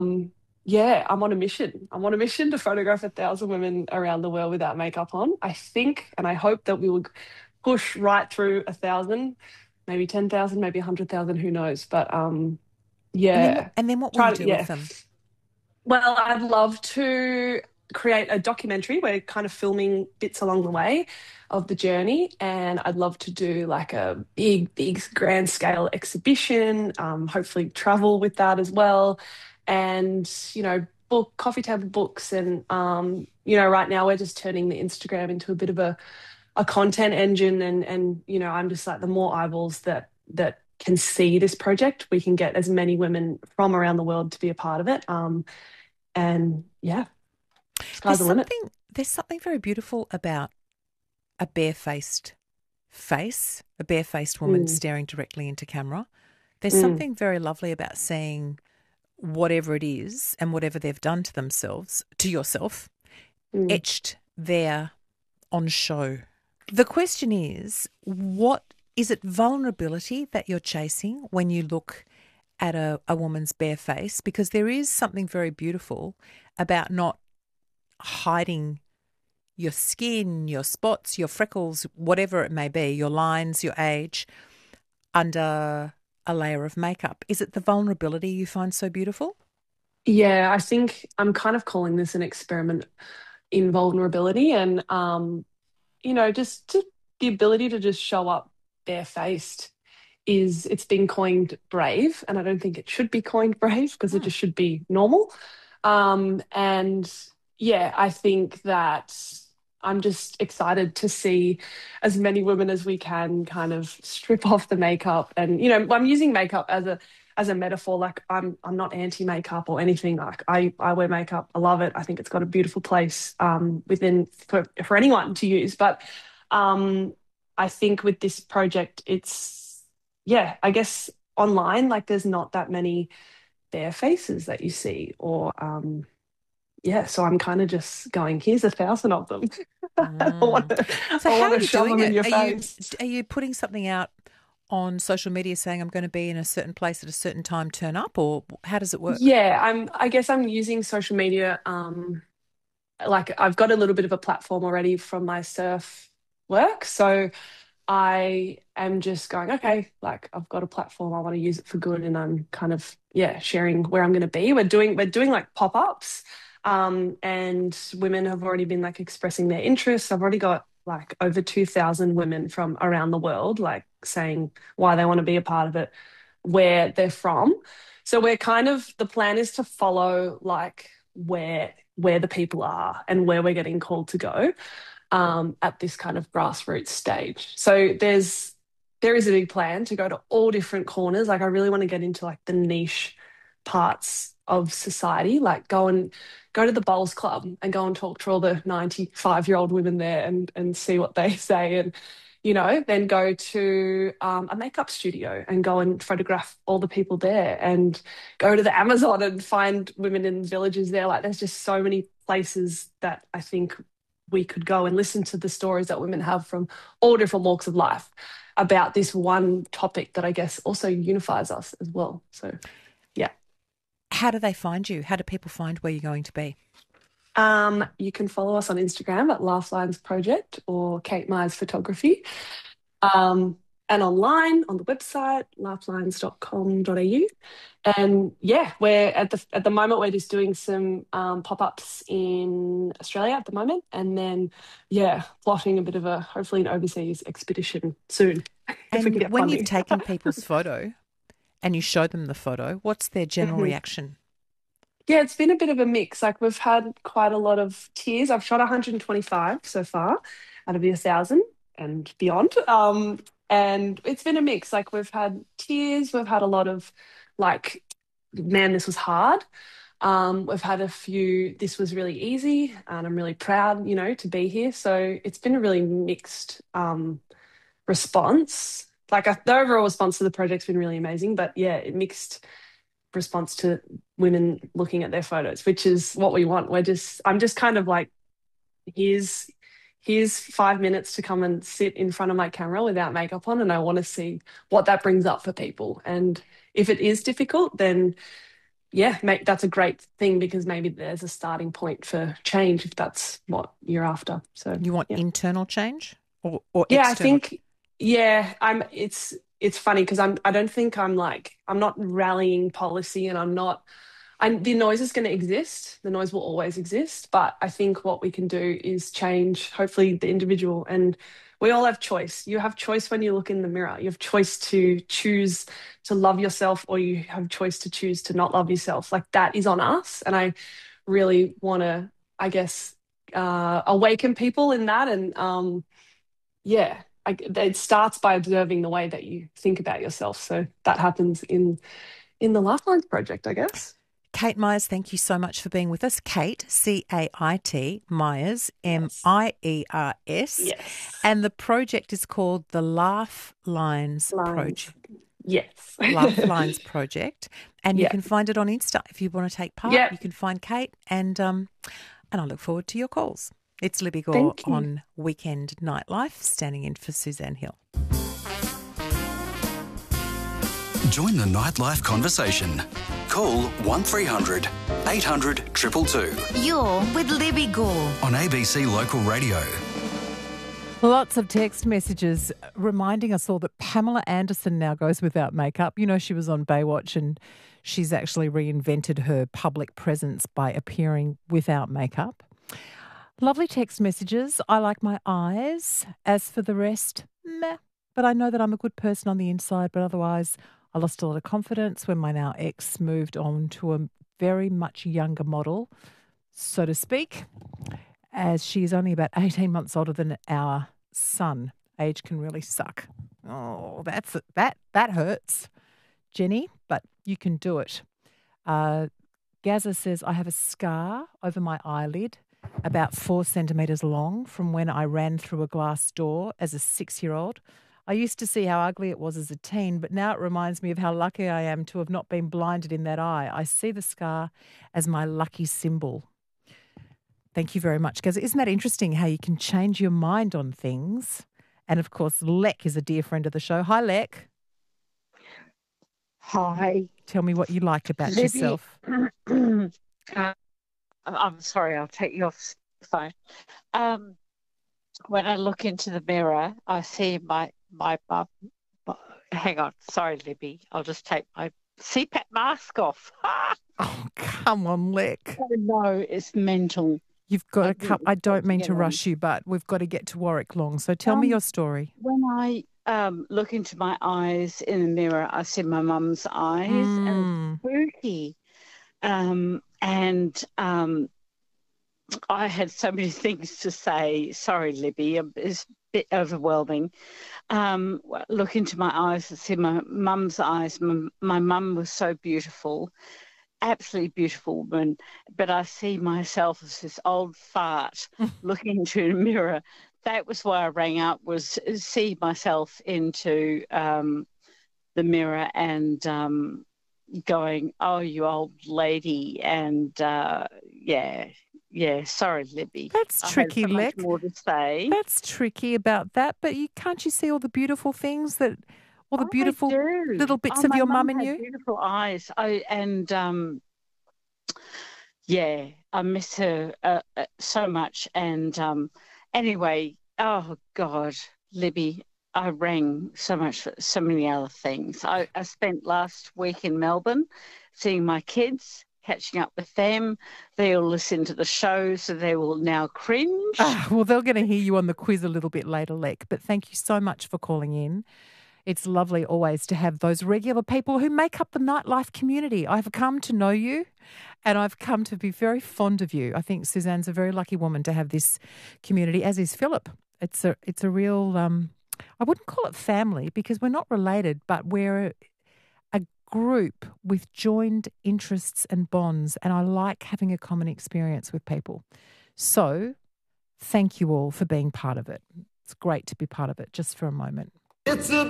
Yeah, I'm on a mission. I'm on a mission to photograph 1,000 women around the world without makeup on. I think and I hope that we will push right through 1,000, maybe 10,000, maybe 100,000, who knows? But yeah, And then what will you try to, do with yeah. them? Well, I'd love to create a documentary. We're kind of filming bits along the way of the journey, and I'd love to do like a big, grand scale exhibition, hopefully travel with that as well. And, book coffee table books. And, right now we're just turning the Instagram into a bit of a content engine. And, I'm just like the more eyeballs that can see this project, we can get as many women from around the world to be a part of it. And yeah, There's sky's the limit. something there's something very beautiful about a barefaced a barefaced woman Mm, staring directly into camera. There's mm, something very lovely about seeing whatever it is and whatever they've done to themselves, to yourself, mm. etched there on show. The question is, what is it vulnerability that you're chasing when you look at a woman's bare face? Because there is something very beautiful about not hiding your skin, your spots, your freckles, whatever it may be, your lines, your age, under a layer of makeup. Is it the vulnerability you find so beautiful? Yeah, I think I'm kind of calling this an experiment in vulnerability and, just the ability to just show up barefaced it's been coined brave, and I don't think it should be coined brave because it Hmm. just should be normal. And yeah, I think that I'm just excited to see as many women as we can kind of strip off the makeup. And I'm using makeup as a metaphor. Like I'm not anti-makeup or anything. Like I wear makeup. I love it. I think it's got a beautiful place within for anyone to use. But um I think with this project, it's, yeah, I guess online, like there's not that many bare faces that you see, or yeah, so I'm kind of just going, here's 1,000 of them. I want Mm. to, So I how want are to you shove doing them in it? your face. Are you putting something out on social media saying I'm going to be in a certain place at a certain time, turn up, or how does it work? Yeah, I guess I'm using social media. Like I've got a little bit of a platform already from my surf work. So I am just going, okay, like I've got a platform, I want to use it for good. And I'm kind of, yeah, sharing where I'm going to be. We're doing like pop-ups. And women have already been like expressing their interests. I've already got like over 2,000 women from around the world, like saying why they want to be a part of it, where they're from. So we're kind of, the plan is to follow like where the people are and where we're getting called to go, at this kind of grassroots stage. So there is a big plan to go to all different corners. Like I really want to get into like the niche parts of society, like go to the bowls club and go and talk to all the 95-year-old women there and see what they say. And then go to a makeup studio and go and photograph all the people there, and go to the Amazon and find women in villages there. Like there's just so many places that I think we could go and listen to the stories that women have from all different walks of life about this one topic that I guess also unifies us as well. So, yeah. How do they find you? How do people find where you're going to be? You can follow us on Instagram at Lifelines Project or Kate Myers Photography. Um, and online on the website, lifelines.com.au. And yeah, we're at the moment we're just doing some pop-ups in Australia at the moment, and then yeah, plotting a bit of a hopefully an overseas expedition soon if we can And get when you've funding. taken people's photo and you show them the photo, what's their general Mhm. reaction? Yeah, it's been a bit of a mix. Like we've had quite a lot of tears. I've shot 125 so far out of the 1,000 and beyond. And it's been a mix. Like we've had tears, we've had a lot of like, man, this was hard. We've had a few, this was really easy, and I'm really proud, to be here. So it's been a really mixed response. Like the overall response to the project's been really amazing, but yeah, it mixed response to women looking at their photos, which is what we want. I'm just kind of like, here's here's 5 minutes to come and sit in front of my camera without makeup on, and I want to see what that brings up for people. And if it is difficult, then yeah, that's a great thing because maybe there's a starting point for change if that's what you're after. So You want yeah. internal change or Yeah, I external? think yeah, it's funny because I don't think I'm not rallying policy and the noise is going to exist. The noise will always exist, but I think what we can do is change hopefully the individual, and we all have choice. You have choice when you look in the mirror. You have choice to choose to love yourself, or you have choice to choose to not love yourself. Like that is on us, and I really want to, I guess, awaken people in that. And yeah, it starts by observing the way that you think about yourself. So that happens in the Lifelines project, I guess. Kate Myers, thank you so much for being with us. Kate, Cait, Myers, Yes. Miers. Yes. And the project is called the Laugh Lines Lines. Project. Yes. Laugh Lines Project. And you Yeah. can find it on Insta if you want to take part. Yeah. You can find Kate and I look forward to your calls. It's Libby Gore Thank you. on Weekend Nightlife, standing in for Suzanne Hill. Join the nightlife conversation. Call 1300 800 222 You're with Libby Gore. on ABC Local Radio. Lots of text messages reminding us all that Pamela Anderson now goes without makeup. You know, she was on Baywatch and she's actually reinvented her public presence by appearing without makeup. Lovely text messages. I like my eyes. As for the rest, meh. But I know that I'm a good person on the inside, but otherwise I lost a lot of confidence when my now ex moved on to a very much younger model, so to speak, as she's only about 18 months older than our son. Age can really suck. Oh, that hurts, Jenny, but you can do it. Gaza says, I have a scar over my eyelid about 4 centimetres long from when I ran through a glass door as a 6-year-old. I used to see how ugly it was as a teen, but now it reminds me of how lucky I am to have not been blinded in that eye. I see the scar as my lucky symbol. Thank you very much, Gaza. Isn't that interesting how you can change your mind on things? And, of course, Lek is a dear friend of the show. Hi, Lek. Hi. Tell me what you like about Libby. yourself. I'm sorry, I'll take you off the phone. When I look into the mirror, I see my bum. Hang on, sorry, Libby. I'll just take my CPAP mask off. Oh, come on, Lek. Oh, no, it's mental. You've got to come. I don't mean to rush you, but we've got to get to Warwick Long. So tell me your story. When I look into my eyes in the mirror, I see my mum's eyes, and it's spooky. I had so many things to say. Sorry, Libby, it's a bit overwhelming. Look into my eyes and see my mum's eyes. My mum was so beautiful, absolutely beautiful woman, but I see myself as this old fart looking into a mirror. That was why I rang up, was see myself into the mirror and going, oh, you old lady, and yeah, sorry, Libby. That's tricky, Lek. More to say. That's tricky about that, but can't you see all the beautiful things that, all the beautiful little bits of your mum in you? Beautiful eyes. Yeah, I miss her so much. And anyway, oh God, Libby, I rang so much for so many other things. I spent last week in Melbourne seeing my kids, catching up with them. They all listen to the show, so they will now cringe. Well, they're going to hear you on the quiz a little bit later, Lek, but thank you so much for calling in. It's lovely always to have those regular people who make up the nightlife community. I've come to know you and I've come to be very fond of you. I think Suzanne's a very lucky woman to have this community, as is Philip. It's a real, I wouldn't call it family because we're not related, but we're a group with joined interests and bonds, and I like having a common experience with people. So thank you all for being part of it. It's great to be part of it just for a moment. It's a